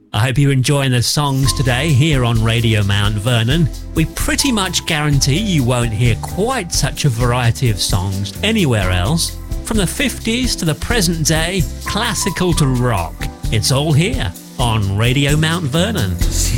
I hope you're enjoying the songs today here on Radio Mount Vernon. We pretty much guarantee you won't hear quite such a variety of songs anywhere else. From the 50s to the present day, classical to rock, it's all here on Radio Mount Vernon.